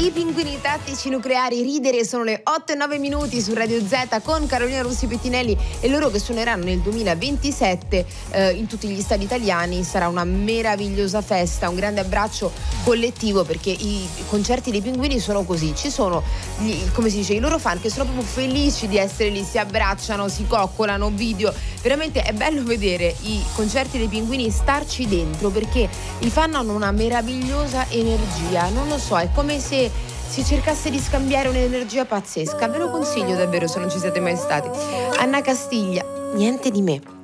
I pinguini tattici nucleari, ridere, sono le 8:09 su Radio Z con Carolina Rossi Pettinelli e loro che suoneranno nel 2027 in tutti gli stadi italiani. Sarà una meravigliosa festa, un grande abbraccio collettivo, perché i concerti dei pinguini sono così, ci sono come si dice, i loro fan che sono proprio felici di essere lì, si abbracciano, si coccolano, video, veramente è bello vedere i concerti dei pinguini, starci dentro, perché i fan hanno una meravigliosa energia, non lo so, è come se si cercasse di scambiare un'energia pazzesca. Ve lo consiglio davvero se non ci siete mai stati. Anna Castiglia, niente di me.